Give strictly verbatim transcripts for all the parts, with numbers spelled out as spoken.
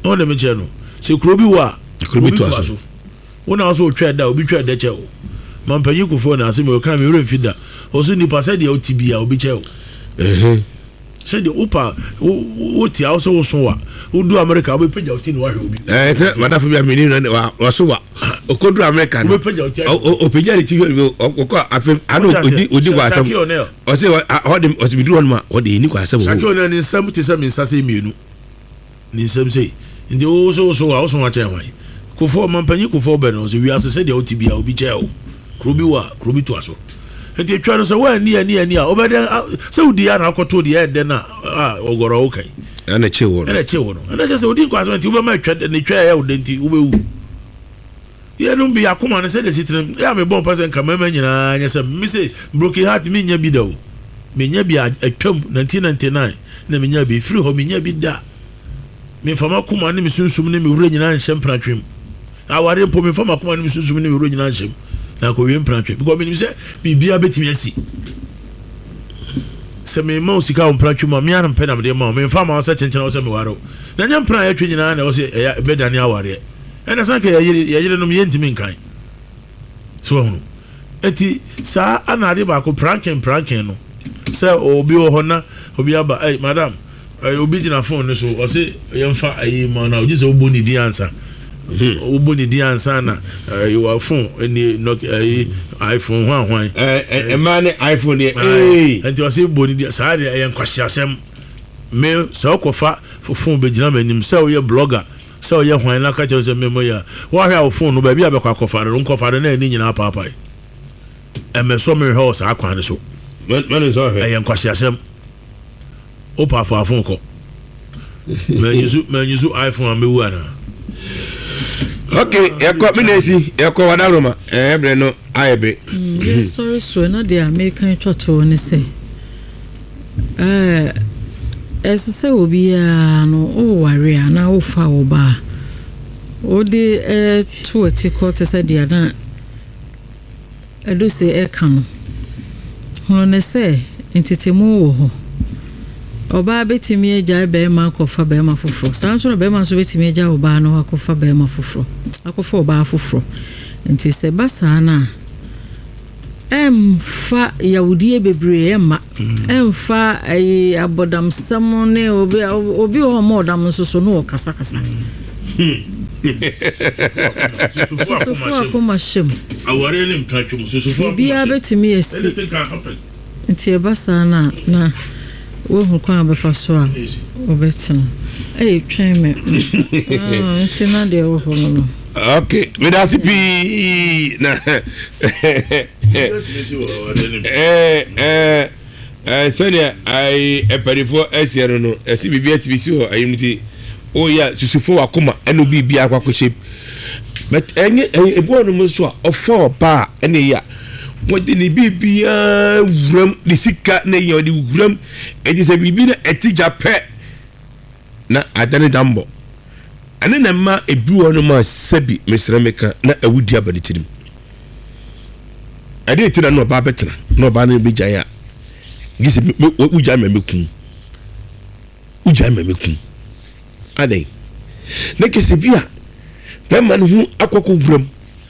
on the channel say Krobi wa Krobi to aso wona also twa da obi twa da che o mampanyi kufo na asem o kan me refida oso ni pasa de otibia obi che o eh say the upa o ti also so wa odu America obi peja oti ni wa hwe obi eh te madafu bia meni na wa so wa okodu America no o peja ti o afem ano odi odi wa asem o say o de o se bidu on ma o de ni kwa asem o sakio na ni sam ti sam insase mienu ni sam say ndi o so so wa o so wa che wan kufo mampanyi kufo be no so wi ase say the otibia obi che o Krobi wa Krobi to aso enti twa no so wa ni ani ani a obeda se udi ya na akoto de ya de na ah ogoro okay ana che wo ana che wo no ana che se udi kwa so enti ube ma twa ne twa ya udenti ube wu ye no bi akoma ne se de sitin ya me bon person ka mama nyina anya se mi se broken heart mi nya bi da o me nya bi atwam nineteen ninety-nine na me nya bi free ho me nya bi da me fama kuma ne me sunsum ne me wura nyina nhyem pratwem aware po me fama kuma ne me sunsum ne me wura nyina nhyem na ko wiem pratwem because me say bibia betimi asi se me ma osika on pratwem ma me an pena me de ma me fama se chenchen o se me waro na nya mpra ya twe nyina na o se bedane aware ena sanka ya yire ya yire no me yentimi nkan so hono eti sa anade ba ko pranken pranken no se obi wo hona obi aba eh madam obi jina phone so o se yemfa ayi ma na oji se obo ni di answer obo ni di answer na your phone any iPhone hwan hwan eh e ma ne iPhone eh enti o se obo ni di sa de yen kwahye asem me so kofa phone be jina manim se o ye blogger se o ye hwan na ka che se memo ya wa hwa o phone no ba bia be kwa kofa no kofa no na ni nyina papa e me so me house akwan so man so he yen kwahye asem o pa for phone ko me use me use iPhone amewu ana okay yako minesi yako wadaroma eh bre no ayebe yes sorry so na the American choto ne say eh ese se obi ya no o ware ana o fa oba o de eh to etiko te se dia na edo se e kan ho ne se entitemu wo ho oba betimi eja be ma kofa be ma foforo sanso no be ma so betimi eja oba no akofa be ma foforo akofa oba foforo nti se basa na emfa yawudie bebre ema emfa ai abodam samone obi obi o modam so so no kasa kasa susufu akoma shem aware ne mtratwum susufu obi abetimi esi nti e basa na na wo hu kwa befa so a obetina eh twen me ah nti na de wo ho no okay we da C P na eh eh eh senia ai eperifo esiero no esi bibia tibisi ho ayimti o ya susufo akoma eno bibia akwakohye but enye ebo no mo so a ofo ba ene ya wodi ni bibia wuram ni sika na ye odi wuram edi se bibia na etija pe na adane dambo ane na ma ebi wono ma sabi mesremeka na awudi abaditirim ade tira no ba betena no ba na beja ya gise uja memekun uja memekun ade na kese bia be man hu akoko wuram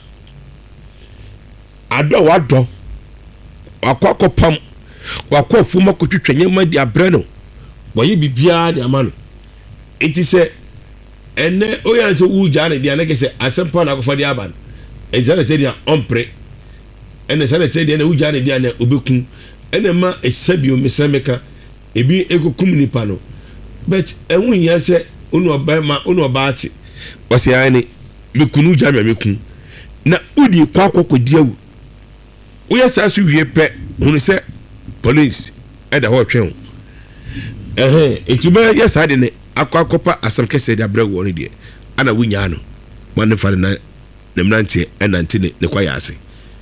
ado wado akoko pam akoko fuma ko twetwenye ma di abreno boye bibia de amano enti se ene oya nso uja ne dia na kese asempa na akofo de aban ejana te dia ompre ene sana te dia na uja ne dia na obekun ene ma esabio mesemeka ebi ekokum nipa no but enwu nya se onu oba ma onu oba ati wase ani mekunu uja me mekun na udi kwa akoko diawu oya sa so wie pe hunu se police eda ho twen eh etuba ya sa de ne akwakopa asam kese de abrewo ne de ana wunya no man fa na nemnante enante ne ne kwaya ase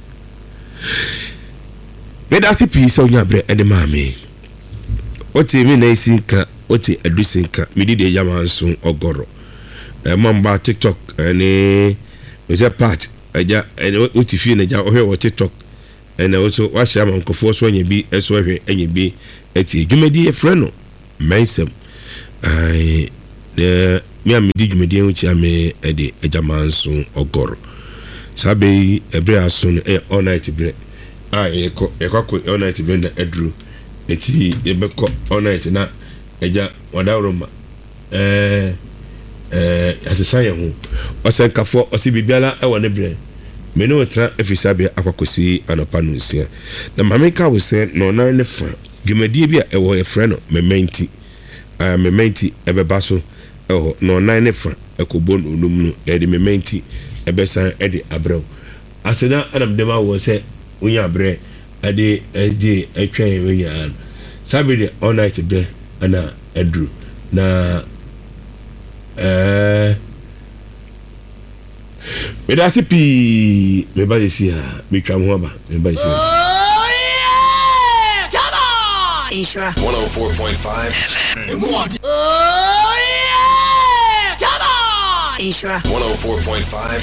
me da si pi so nya bre ede maame oti mi na isinka oti adusinka mi di de yama nso ogoro e mamba TikTok ene we say part eja ene oti fi ne ja ohwe wo TikTok ene also wa share man kofo so nya bi eso hwe enya bi eti dwumadi e frɛ no mensem ai the me am di dwumadi en chi ame e de ejama nso ogoro sabe ebre aso no e all night bre ah e ko e ko all night bre na edru eti e be ko all night na eja wadawroma eh eh asesa ye ho osenkafo osi bibiala e wone bre me no tra efisabe akwakosi anopa no nsia na mameka wo se no na ne fa dwumadi bi a e wo e frɛ no mementi ah mementi e be baso oh no na ne fa ekobon onum no e de mementi e be san e de abrɛw asena anam dem awo se wonya abrɛ e de e de etwen wonya sabe de all night bre ana edru na eh me da se pi me ba desi ha me twa ho ba me ba desi oh yeah come on Isra one oh four point five oh yeah come on Isra one oh four point five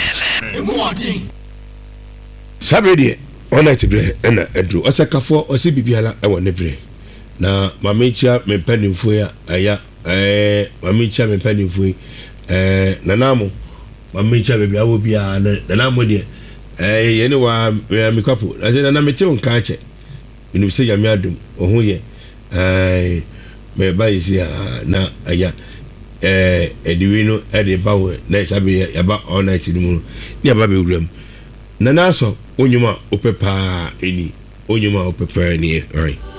sabe de all night bre ana edru osakafo osi bibiala e wone bre na mamechia me panimfo ya aya eh mamechia me panimfo eh nanamo mamechia be biawo bia na nanamo de eh yene wa me kwapo na se na mete on ka che inu se ya me adum ohun ye eh me ba yisi na aya eh ediwi no e de bawo na sabe ya ba all night ni mu ni aba be wuram na na so onyuma opepa eni onyuma opepa eni right